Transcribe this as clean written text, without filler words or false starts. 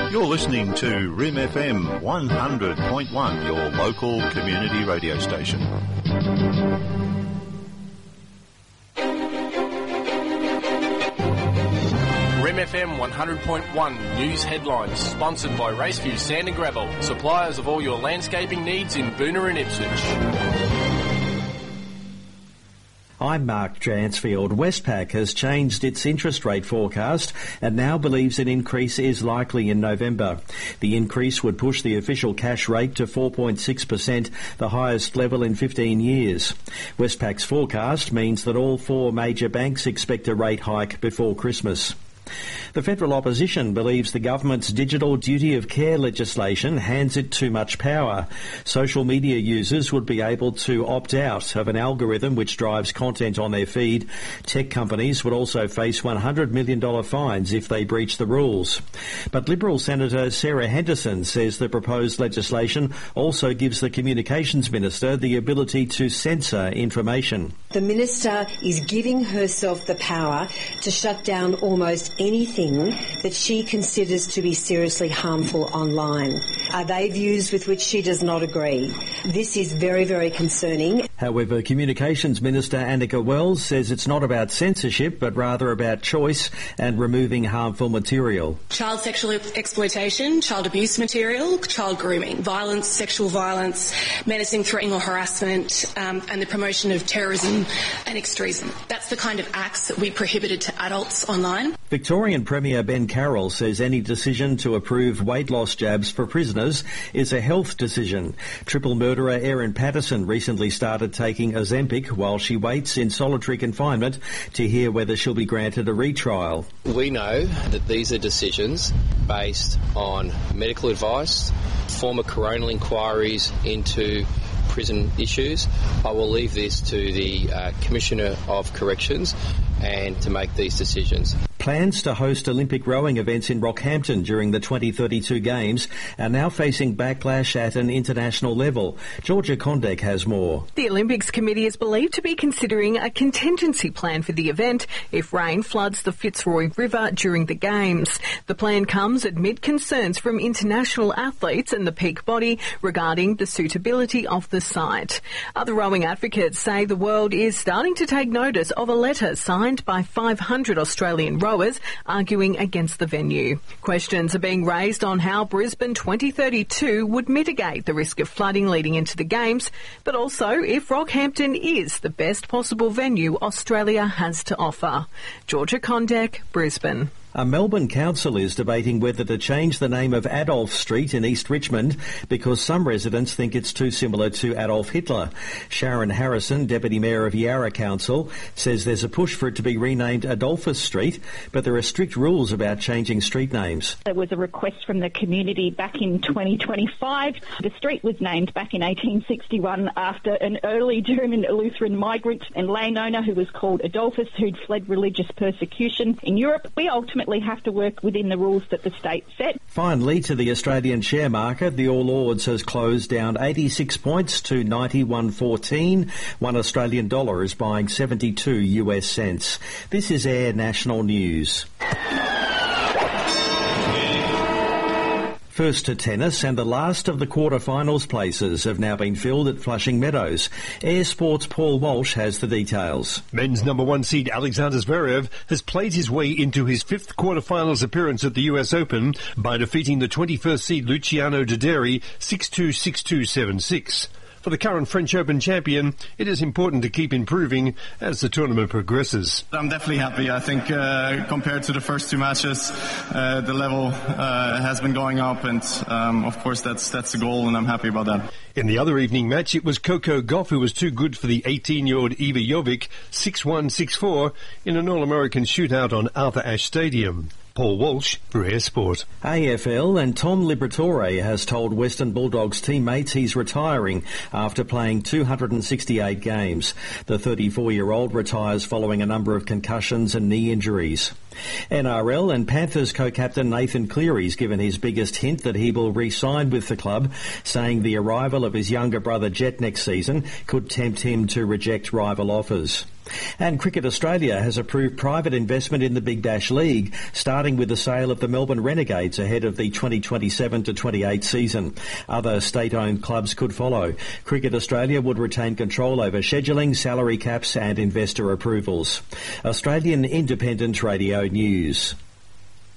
You're listening to Rim FM 100.1, your local community radio station. Rim FM 100.1 News Headlines, sponsored by Raceview Sand and Gravel, suppliers of all your landscaping needs in Boonah and Ipswich. I'm Mark Jansfield. Westpac has changed its interest rate forecast and now believes an increase is likely in November. The increase would push the official cash rate to 4.6%, the highest level in 15 years. Westpac's forecast means that all four major banks expect a rate hike before Christmas. The federal opposition believes the government's digital duty of care legislation hands it too much power. Social media users would be able to opt out of an algorithm which drives content on their feed. Tech companies would also face $100 million fines if they breach the rules. But Liberal Senator Sarah Henderson says the proposed legislation also gives the Communications Minister the ability to censor information. The Minister is giving herself the power to shut down almost anything that she considers to be seriously harmful online. Are they views with which she does not agree? This is very, very concerning. However, Communications Minister Annika Wells says it's not about censorship, but rather about choice and removing harmful material. Child sexual exploitation, child abuse material, child grooming, violence, sexual violence, menacing, threatening or harassment, and the promotion of terrorism and extremism. That's the kind of acts that we prohibited to adults online. Victorian Premier Ben Carroll says any decision to approve weight loss jabs for prisoners is a health decision. Triple murderer Erin Patterson recently started taking Ozempic while she waits in solitary confinement to hear whether she'll be granted a retrial. We know that these are decisions based on medical advice, former coronial inquiries into prison issues. I will leave this to the Commissioner of Corrections and to make these decisions. Plans to host Olympic rowing events in Rockhampton during the 2032 Games are now facing backlash at an international level. Georgia Kondek has more. The Olympics Committee is believed to be considering a contingency plan for the event if rain floods the Fitzroy River during the Games. The plan comes amid concerns from international athletes and the peak body regarding the suitability of the site. Other rowing advocates say the world is starting to take notice of a letter signed by 500 Australian rowers arguing against the venue. Questions are being raised on how Brisbane 2032 would mitigate the risk of flooding leading into the Games, but also if Rockhampton is the best possible venue Australia has to offer. Georgia Kondek, Brisbane. A Melbourne council is debating whether to change the name of Adolf Street in East Richmond because some residents think it's too similar to Adolf Hitler. Sharon Harrison, Deputy Mayor of Yarra Council, says there's a push for it to be renamed Adolphus Street, but there are strict rules about changing street names. There was a request from the community back in 2025. The street was named back in 1861 after an early German Lutheran migrant and landowner who was called Adolphus, who'd fled religious persecution in Europe. We ultimately have to work within the rules that the state set. Finally, to the Australian share market, the All Ords has closed down 86 points to 91.14. $1 Australian dollar is buying 72 US cents. This is Air National News. First to tennis, and the last of the quarter-finals places have now been filled at Flushing Meadows. Air Sports' Paul Walsh has the details. Men's number one seed Alexander Zverev has played his way into his fifth quarter-finals appearance at the US Open by defeating the 21st seed Luciano Doderi 6-2, 6-2, 7-6. For the current French Open champion, it is important to keep improving as the tournament progresses. I'm definitely happy. I think compared to the first two matches, the level has been going up, and of course that's the goal, and I'm happy about that. In the other evening match, it was Coco Gauff who was too good for the 18-year-old Iva Jovic, 6-1, 6-4, in an All-American shootout on Arthur Ashe Stadium. Paul Walsh for Air Sport. AFL, and Tom Liberatore has told Western Bulldogs teammates he's retiring after playing 268 games. The 34-year-old retires following a number of concussions and knee injuries. NRL and Panthers co-captain Nathan Cleary's given his biggest hint that he will re-sign with the club, saying the arrival of his younger brother Jet next season could tempt him to reject rival offers. And Cricket Australia has approved private investment in the Big Bash League, starting with the sale of the Melbourne Renegades ahead of the 2027-28 season. Other state-owned clubs could follow. Cricket Australia would retain control over scheduling, salary caps and investor approvals. Australian Independent Radio News.